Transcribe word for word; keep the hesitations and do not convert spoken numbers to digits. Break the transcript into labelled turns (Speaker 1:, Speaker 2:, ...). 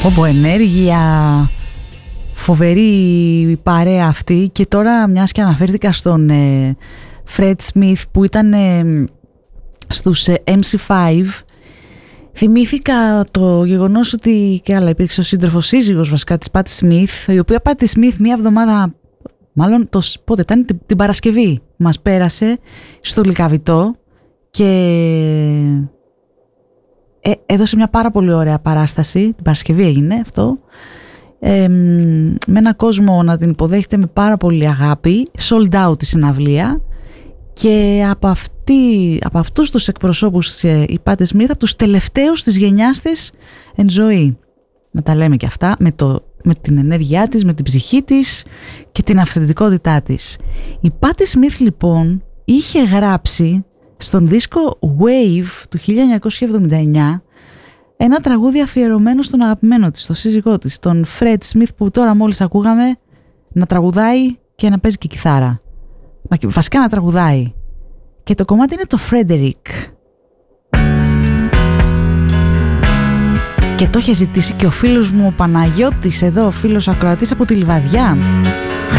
Speaker 1: Όπο ενέργεια, φοβερή παρέα αυτή. Και τώρα, μιας και αναφέρθηκα στον ε, Fred Smith που ήταν ε, στους ε, εμ σι φάιβ, θυμήθηκα το γεγονός ότι και άλλα υπήρξε ο σύντροφος σύζυγος βασικά της Patti Smith, η οποία Patti Smith μία εβδομάδα, μάλλον το, πότε ήταν, την, την Παρασκευή μας πέρασε στο Λυκαβητό και ε, έδωσε μια πάρα πολύ ωραία παράσταση. Την Παρασκευή έγινε αυτό, ε, με έναν κόσμο να την υποδέχεται με πάρα πολύ αγάπη, sold out η συναυλία. Και από, αυτή, από αυτούς τους εκπροσώπους η Patti Smith, από τους τελευταίους της γενιάς της εν ζωή. Να τα λέμε και αυτά, με, το, με την ενέργειά της, με την ψυχή της και την αυθεντικότητά της. Η Patti Smith λοιπόν είχε γράψει στον δίσκο Wave του χίλια εννιακόσια εβδομήντα εννιά ένα τραγούδι αφιερωμένο στον αγαπημένο της, στον σύζυγό της, τον Fred Smith, που τώρα μόλις ακούγαμε να τραγουδάει και να παίζει και κιθάρα. Βασικά να τραγουδάει. Και το κομμάτι είναι το Frederick. Και το είχε ζητήσει και ο φίλος μου ο Παναγιώτης εδώ, ο φίλος ακροατής από τη Λιβαδιά.